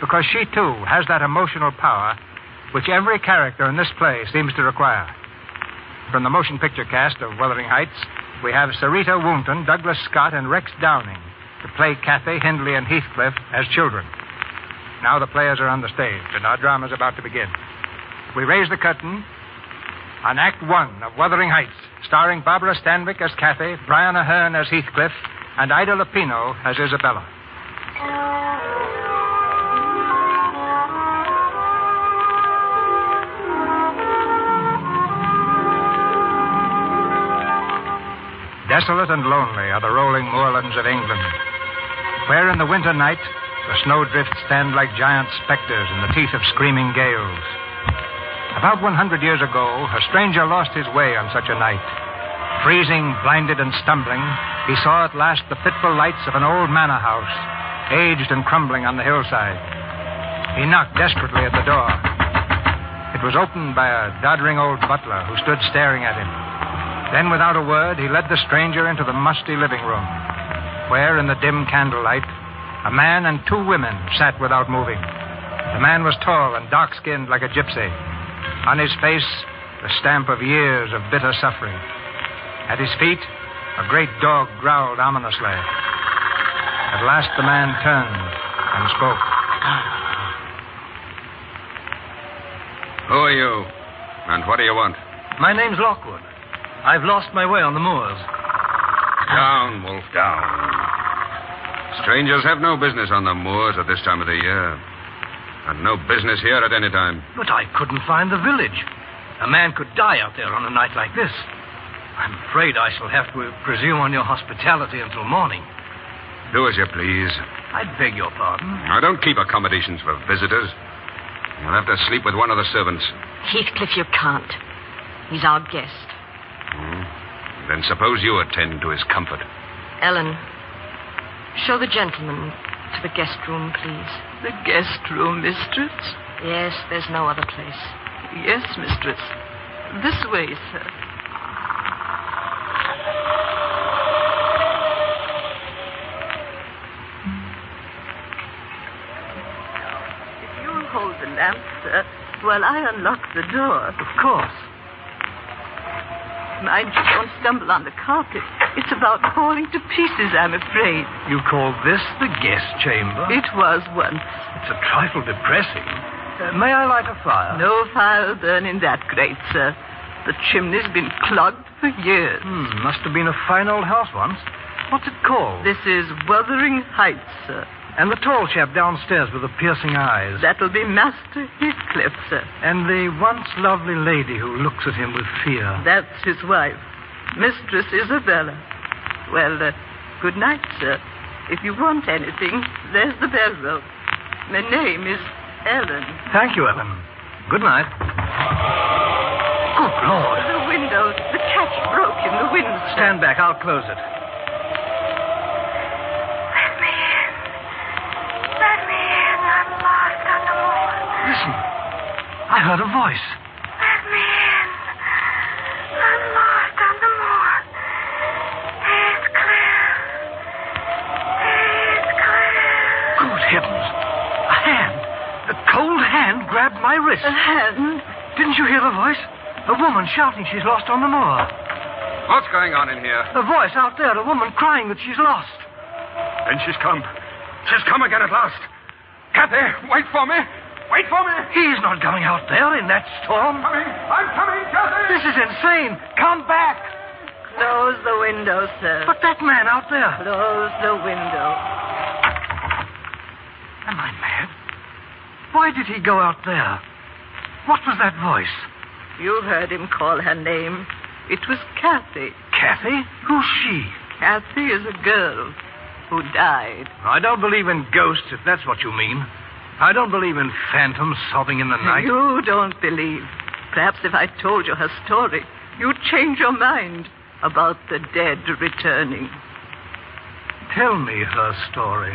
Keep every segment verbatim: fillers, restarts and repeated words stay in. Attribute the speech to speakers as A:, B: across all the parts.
A: because she, too, has that emotional power which every character in this play seems to require. From the motion picture cast of Wuthering Heights, we have Sarita Woonton, Douglas Scott, and Rex Downing to play Cathy, Hindley, and Heathcliff as children. Now the players are on the stage, and our drama is about to begin. We raise the curtain on Act One of Wuthering Heights, starring Barbara Stanwyck as Cathy, Brian Aherne as Heathcliff, and Ida Lupino as Isabella. Desolate and lonely are the rolling moorlands of England, where in the winter night the snowdrifts stand like giant specters in the teeth of screaming gales. About one hundred years ago, a stranger lost his way on such a night. Freezing, blinded, and stumbling, he saw at last the fitful lights of an old manor house, aged and crumbling on the hillside. He knocked desperately at the door. It was opened by a doddering old butler who stood staring at him. Then, without a word, he led the stranger into the musty living room, where, in the dim candlelight, a man and two women sat without moving. The man was tall and dark-skinned like a gypsy. On his face, the stamp of years of bitter suffering. At his feet, a great dog growled ominously. At last, the man turned and spoke.
B: Who are you? And what do you want?
C: My name's Lockwood. I've lost my way on the moors.
B: Down, Wolf, down. Strangers have no business on the moors at this time of the year. And no business here at any time.
C: But I couldn't find the village. A man could die out there on a night like this. I'm afraid I shall have to presume on your hospitality until morning.
B: Do as you please.
C: I beg your pardon.
B: I don't keep accommodations for visitors. You'll have to sleep with one of the servants.
D: Heathcliff, you can't. He's our guest.
B: Hmm. Then suppose you attend to his comfort.
D: Ellen, show the gentleman to the guest room, please.
E: The guest room, mistress?
D: Yes, there's no other place.
E: Yes, mistress. This way, sir. If you'll hold the lamp, sir, while I unlock the door.
C: Of course.
E: Mind you don't stumble on the carpet. It's about falling to pieces, I'm afraid.
C: You call this the guest chamber?
E: It was once.
C: It's a trifle depressing. Uh, may I light a fire?
E: No fire will burn in that grate, sir. The chimney's been clogged for years.
C: Hmm, must have been a fine old house once. What's it called?
E: This is Wuthering Heights, sir.
C: And the tall chap downstairs with the piercing eyes?
E: That'll be Master Heathcliff, sir.
C: And the once lovely lady who looks at him with fear?
E: That's his wife, Mistress Isabella. Well, uh, good night, sir. If you want anything, there's the bell rope. My name is Ellen.
C: Thank you, Ellen. Good night. Good Lord.
E: The window, the catch broke in the wind.
C: Stand back, I'll close it. Listen. I heard a voice.
F: Let me in. I'm lost on the moor. It's clear. It's clear.
C: Good heavens. A hand. A cold hand grabbed my wrist.
E: A hand?
C: Didn't you hear the voice? A woman shouting she's lost on the moor.
B: What's going on in here?
C: A voice out there. A woman crying that she's lost.
B: Then she's come. She's come again at last. Cathy, wait for me. Wait for me.
C: He's not going out there in that storm.
B: Coming. I'm coming, Cathy.
C: This is insane. Come back.
E: Close the window, sir.
C: But that man out there.
E: Close the window.
C: Am I mad? Why did he go out there? What was that voice?
E: You heard him call her name. It was Cathy.
C: Cathy? Who's she?
E: Cathy is a girl who died.
C: I don't believe in ghosts, if that's what you mean. I don't believe in phantoms sobbing in the night.
E: You don't believe. Perhaps if I told you her story, you'd change your mind about the dead returning.
C: Tell me her story.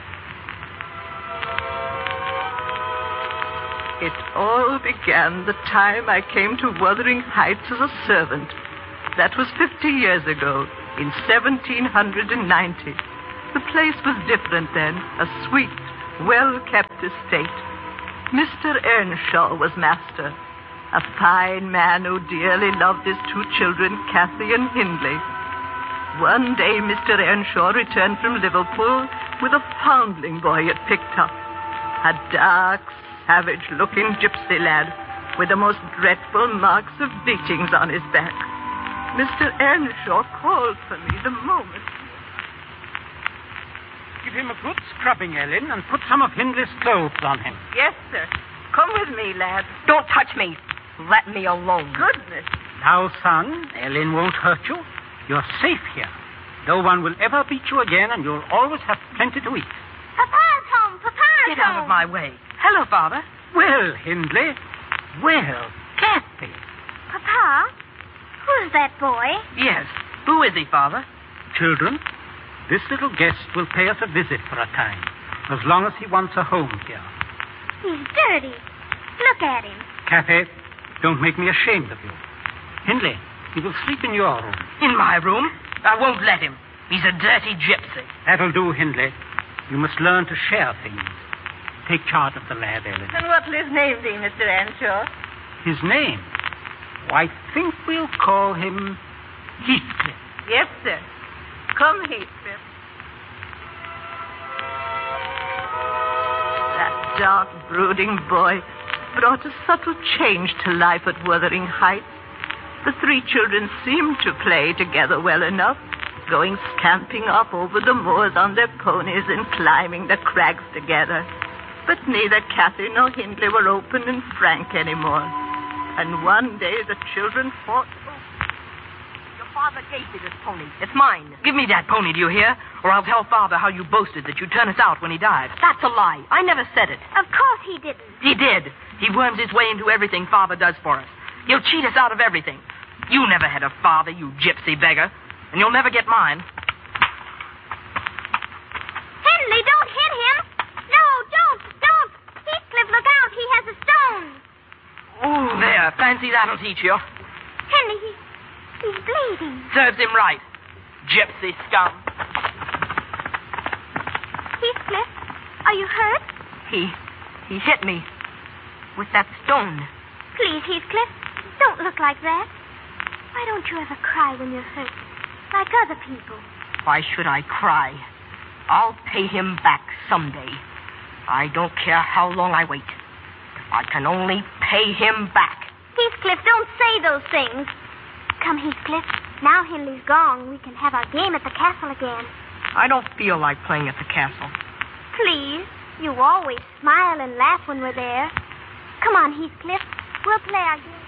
E: It all began the time I came to Wuthering Heights as a servant. That was fifty years ago, in seventeen ninety. The place was different then, a sweet, well-kept estate. Mister Earnshaw was master, a fine man who dearly loved his two children, Cathy and Hindley. One day, Mister Earnshaw returned from Liverpool with a foundling boy he had picked up. A dark, savage-looking gypsy lad with the most dreadful marks of beatings on his back. Mister Earnshaw called for me the moment.
G: Give him a good scrubbing, Ellen, and put some of Hindley's clothes on him.
E: Yes, sir. Come with me, lad.
D: Don't touch me. Let me alone.
E: Goodness.
G: Now, son, Ellen won't hurt you. You're safe here. No one will ever beat you again, and you'll always have plenty to eat.
F: Papa's home. Papa's
D: Get
F: home.
D: out of my way. Hello, Father.
G: Well, Hindley. Well, Kathy.
F: Papa, who's that boy?
D: Yes. Who is he, Father?
G: Children, this little guest will pay us a visit for a time, as long as he wants a home here.
F: He's dirty. Look at him.
G: Kathy, don't make me ashamed of you. Hindley, he will sleep in your room.
D: In my room? I won't let him. He's a dirty gypsy.
G: That'll do, Hindley. You must learn to share things. Take charge of the lad, Ellen.
E: And what'll his name be, Mister Earnshaw?
G: His name? Oh, I think we'll call him Heathcliff.
E: Yes, sir. Come, Heathcliff. That dark, brooding boy brought a subtle change to life at Wuthering Heights. The three children seemed to play together well enough, going scamping up over the moors on their ponies and climbing the crags together. But neither Cathy nor Hindley were open and frank anymore. And one day the children fought.
D: Your father gave me this pony. It's mine. Give me that pony, do you hear? Or I'll tell Father how you boasted that you'd turn us out when he died. That's a lie. I never said it.
F: Of course he didn't.
D: He did. He worms his way into everything Father does for us. He'll cheat us out of everything. You never had a father, you gypsy beggar. And you'll never get mine.
F: Henley, don't hit him. No, don't, don't. Heathcliff, look out. He has a stone.
D: Oh, there. Fancy that'll teach you.
F: Henley, he, he's bleeding.
D: Serves him right. Gypsy scum.
F: Heathcliff, are you hurt?
D: He, he hit me with that stone.
F: Please, Heathcliff, don't look like that. Why don't you ever cry when you're hurt, like other people?
D: Why should I cry? I'll pay him back someday. I don't care how long I wait. I can only pay him back.
F: Heathcliff, don't say those things. Come, Heathcliff. Now Hindley's gone, we can have our game at the castle again.
D: I don't feel like playing at the castle.
F: Please. You always smile and laugh when we're there. Come on, Heathcliff. We'll play our game.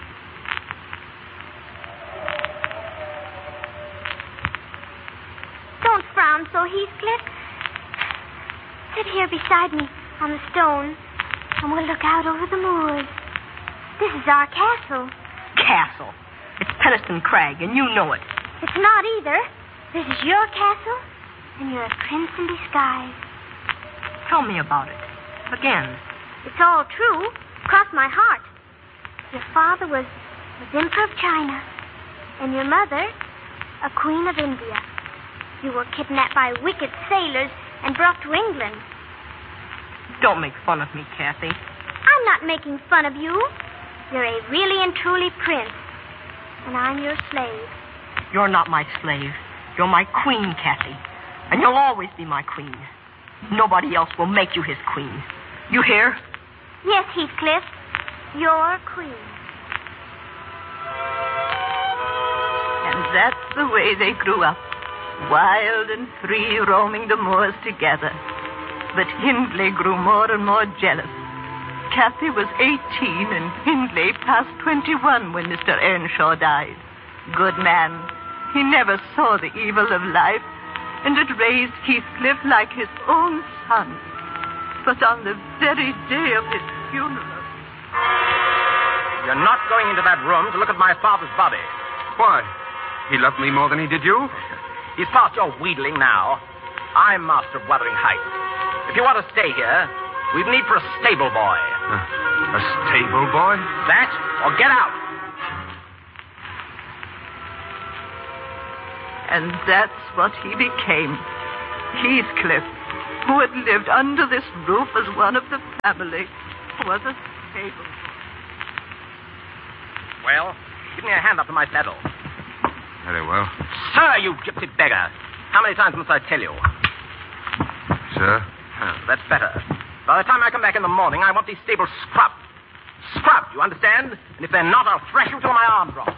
F: Don't frown so, Heathcliff. Sit here beside me on the stone, and we'll look out over the moors. This is our castle.
D: Castle? It's Penistone Crag, and you know it.
F: It's not either. This is your castle, and you're a prince in disguise.
D: Tell me about it. Again.
F: It's all true. Cross my heart. Your father was, was Emperor of China, and your mother, a queen of India. You were kidnapped by wicked sailors and brought to England.
D: Don't make fun of me, Kathy.
F: I'm not making fun of you. You're a really and truly prince, and I'm your slave.
D: You're not my slave. You're my queen, Kathy, and you'll always be my queen. Nobody else will make you his queen. You hear?
F: Yes, Heathcliff. Your queen.
E: And that's the way they grew up, wild and free, roaming the moors together. But Hindley grew more and more jealous. Cathy was eighteen, and Hindley past twenty-one when Mister Earnshaw died. Good man. He never saw the evil of life, and had raised Heathcliff like his own son. But on the very day of his funeral...
H: You're not going into that room to look at my father's body.
B: Why? He loved me more than he did you?
H: He's past your wheedling now. I'm master of Wuthering Heights. If you want to stay here, we'd need for a stable boy.
B: Uh, a stable boy?
H: That, or get out.
E: And that's what he became. Heathcliff, who had lived under this roof as one of the family, was a stable.
H: Well, give me a hand up to my saddle.
B: Very well.
H: Sir, you gypsy beggar. How many times must I tell you?
B: Sir?
H: Oh, that's better. By the time I come back in the morning, I want these stables scrubbed. Scrubbed, you understand? And if they're not, I'll thrash you till my arm drops.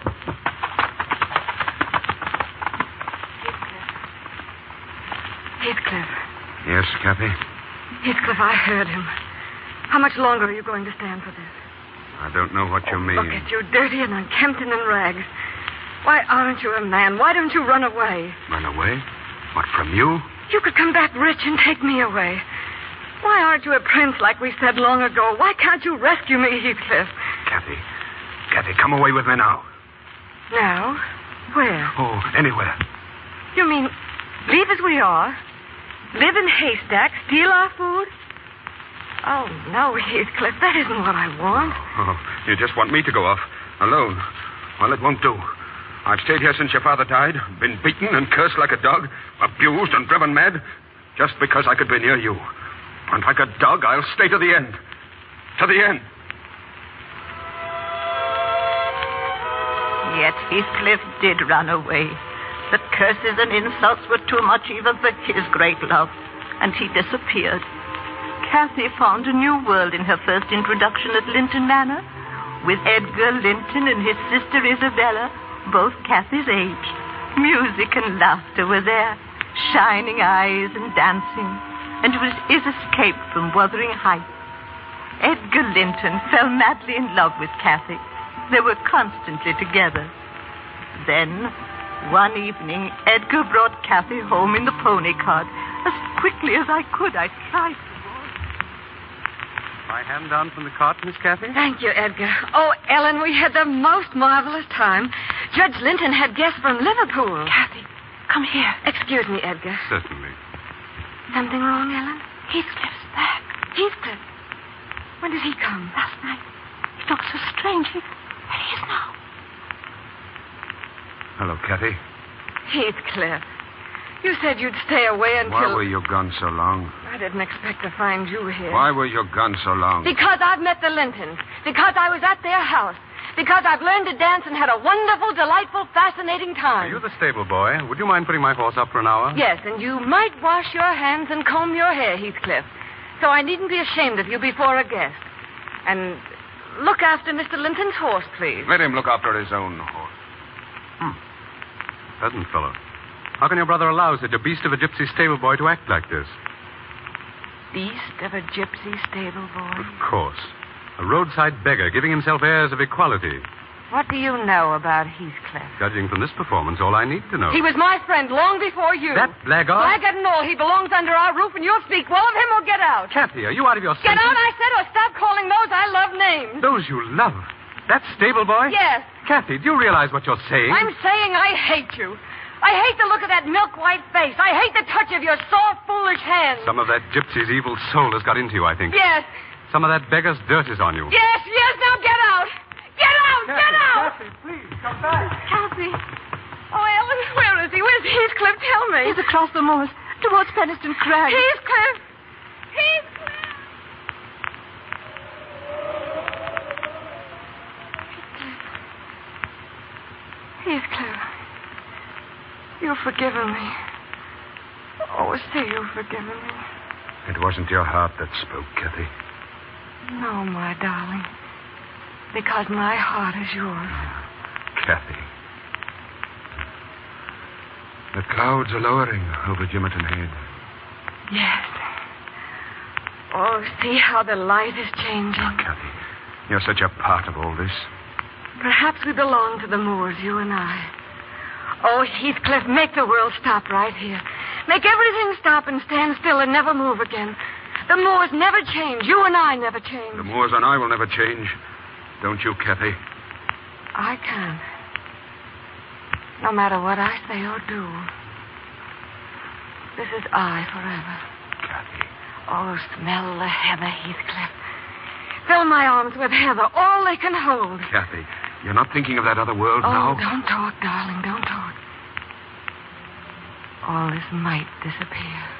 D: Heathcliff.
B: Yes, Kathy?
D: Heathcliff, I heard him. How much longer are you going to stand for this?
B: I don't know what you mean.
D: Look at you, dirty and unkempt and in rags. Why aren't you a man? Why don't you run away?
B: Run away? What, from you?
D: You could come back rich and take me away. Why aren't you a prince like we said long ago? Why can't you rescue me, Heathcliff?
B: Kathy. Kathy, come away with me now.
D: Now? Where?
B: Oh, anywhere.
D: You mean leave as we are? Live in haystacks? Steal our food? Oh, no, Heathcliff, that isn't what I want.
B: Oh, you just want me to go off alone. Well, it won't do. I've stayed here since your father died, been beaten and cursed like a dog, abused and driven mad, just because I could be near you. And like a dog, I'll stay to the end. To the end.
E: Yet Heathcliff did run away. The curses and insults were too much even for his great love, and he disappeared. Kathy found a new world in her first introduction at Linton Manor, with Edgar Linton and his sister Isabella, both Kathy's age. Music and laughter were there, shining eyes and dancing, and it was his escape from Wuthering Heights. Edgar Linton fell madly in love with Kathy. They were constantly together. Then, one evening, Edgar brought Kathy home in the pony cart. As quickly as I could, I tried to walk.
I: My hand down from the cart, Miss Kathy?
D: Thank you, Edgar. Oh, Ellen, we had the most marvelous time. Judge Linton had guests from Liverpool.
E: Kathy, come here.
D: Excuse me, Edgar.
I: Certainly.
D: Something wrong, Ellen?
E: Heathcliff's back.
D: Heathcliff. When did he come?
E: Last night. He looked so strange. He, there he is now.
B: Hello, Kathy.
D: Heathcliff. You said you'd stay away until...
B: Why were you gone so long?
D: I didn't expect to find you here.
B: Why were you gone so long?
D: Because I've met the Lintons. Because I was at their house. Because I've learned to dance and had a wonderful, delightful, fascinating time.
I: Are you the stable boy? Would you mind putting my horse up for an hour?
D: Yes, and you might wash your hands and comb your hair, Heathcliff. So I needn't be ashamed of you before a guest. And look after Mister Linton's horse, please.
B: Let him look after his own horse.
I: Hmm. Pleasant fellow. How can your brother allow such a beast of a gypsy stable boy to act like this?
D: Beast of a gypsy stable boy?
I: Of course. A roadside beggar giving himself airs of equality.
D: What do you know about Heathcliff?
I: Judging from this performance, all I need to know.
D: He was my friend long before you.
I: That blackguard?
D: Blackguard and all. He belongs under our roof, and you'll speak well of him or get out.
I: Kathy, are you out of your senses?
D: Get out, I said, or stop calling those I love names.
I: Those you love? That stable boy?
D: Yes.
I: Kathy, do you realize what you're saying?
D: I'm saying I hate you. I hate the look of that milk-white face. I hate the touch of your soft, foolish hands.
I: Some of that gypsy's evil soul has got into you, I think.
D: Yes.
I: Some of that beggar's dirt is on you.
D: Yes, yes, now get out. Get out,
I: Kathy,
D: get out.
I: Kathy, please, come back.
D: Kathy. Oh, Ellen, where is he? Where's Heathcliff? Tell me.
E: He's across the moors, towards Peniston Crag.
D: Heathcliff. Heathcliff. Heathcliff. You've forgiven me. Oh, say you've forgiven me.
B: It wasn't your heart that spoke, Kathy.
D: No, my darling. Because my heart is yours.
B: Kathy. The clouds are lowering over Jimmerton Head.
D: Yes. Oh, see how the light is changing.
B: Oh, Kathy, you're such a part of all this.
D: Perhaps we belong to the moors, you and I. Oh, Heathcliff, make the world stop right here. Make everything stop and stand still and never move again. The moors never change. You and I never change.
B: The moors and I will never change. Don't you, Kathy?
D: I can. No matter what I say or do. This is I forever.
B: Kathy.
D: Oh, smell the heather, Heathcliff. Fill my arms with heather, all they can hold.
B: Kathy, you're not thinking of that other world
D: oh,
B: now?
D: Oh, don't talk, darling, don't talk. All this might disappear.